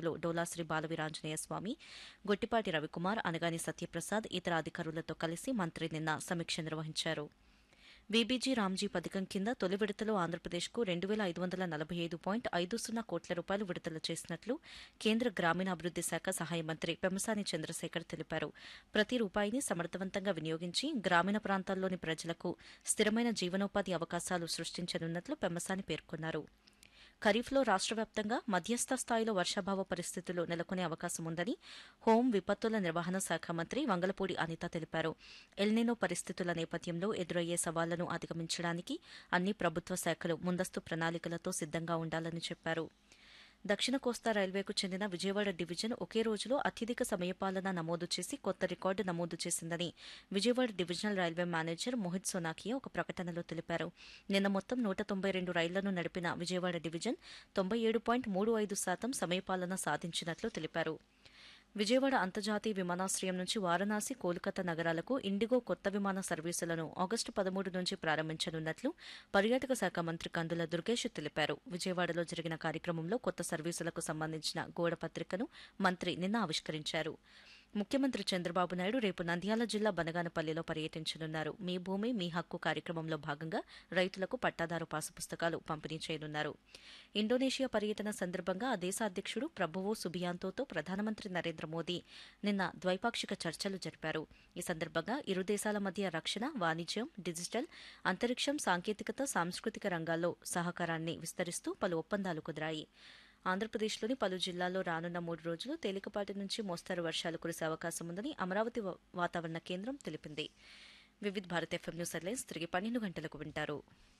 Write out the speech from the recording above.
మంత్రులు డోలాశ్రీ బాలవీరాంజనేయ స్వామి, గొట్టిపాటి రవికుమార్, అనగాని సత్యప్రసాద్ ఇతర అధికారులతో కలిసి మంత్రి నిన్న సమీక్ష నిర్వహించారు. వీబీజీ రామ్జీ పథకం కింద తొలి విడతలో ఆంధ్రప్రదేశ్కు 2,545.50 కోట్ల రూపాయలు విడుదల చేసినట్లు కేంద్ర గ్రామీణాభివృద్ది శాఖ సహాయ మంత్రి పెమ్మసాని చంద్రశేఖర్ తెలిపారు. ప్రతి రూపాయిని సమర్థవంతంగా వినియోగించి గ్రామీణ ప్రాంతాల్లోని ప్రజలకు స్థిరమైన జీవనోపాధి అవకాశాలు సృష్టించనున్నట్లు పెమ్మసాని పేర్కొన్నారు. ఖరీఫ్లో రాష్ట్ర వ్యాప్తంగా మధ్యస్థ స్థాయిలో వర్షాభావ పరిస్థితులు నెలకొనే అవకాశం ఉందని హోం విపత్తుల నిర్వహణ శాఖ మంత్రి వంగలపూడి అనిత తెలిపారు. ఎల్నినో పరిస్థితుల నేపథ్యంలో ఎదురయ్యే సవాళ్లను అధిగమించడానికి అన్ని ప్రభుత్వ శాఖలు ముందస్తు ప్రణాళికలతో సిద్దంగా ఉండాలని చెప్పారు. దక్షిణ కోస్తా రైల్వేకు చెందిన విజయవాడ డివిజన్ ఒకే రోజులో అత్యధిక సమయపాలన నమోదు చేసి కొత్త రికార్డు నమోదు చేసిందని Vijayawada divisional railway manager Mohit Sonakia ఒక ప్రకటనలో తెలిపారు. నిన్న మొత్తం 192 రైళ్లను నడిపిన విజయవాడ డివిజన్ 97.35% సమయపాలన సాధించినట్లు తెలిపారు. విజయవాడ అంతర్జాతీయ విమానాశ్రయం నుంచి వారణాసి, కోల్కతా నగరాలకు ఇండిగో కొత్త విమాన సర్వీసులను ఆగస్టు 13 నుంచి ప్రారంభించనున్నట్లు పర్యాటక శాఖ మంత్రి కందుల దుర్గేష్ తెలిపారు. విజయవాడలో జరిగిన కార్యక్రమంలో కొత్త సర్వీసులకు సంబంధించిన గోడ పత్రికను మంత్రి నిన్న ఆవిష్కరించారు. ముఖ్యమంత్రి చంద్రబాబు నాయుడు రేపు నంద్యాల జిల్లా బనగానపల్లిలో పర్యటించనున్నారు. మీ భూమి మీ హక్కు కార్యక్రమంలో భాగంగా రైతులకు పట్టాదారు పాసు పుస్తకాలు పంపిణీ చేయనున్నారు. ఇండోనేషియా పర్యటన సందర్భంగా ఆ దేశ అధ్యక్షుడు ప్రభువో సుబియాంతోతో ప్రధానమంత్రి నరేంద్ర మోదీ నిన్న ద్వైపాక్షిక చర్చలు జరిపారు. ఈ సందర్భంగా ఇరు దేశాల మధ్య రక్షణ, వాణిజ్యం, డిజిటల్, అంతరిక్షం, సాంకేతికత, సాంస్కృతిక రంగాల్లో సహకారాన్ని విస్తరిస్తూ పలు ఒప్పందాలు కుదిరాయి. ఆంధ్రప్రదేశ్లోని పలు జిల్లాల్లో రానున్న 3 రోజులు తేలికపాటి నుంచి మోస్తరు వర్షాలు కురిసే అవకాశం ఉందని అమరావతి వాతావరణ కేంద్రం తెలిపింది. వివిధ భారత్ ఎఫ్ఎం న్యూస్ హెడ్లైన్స్ తిరిగి 12 గంటలకు వింటారు.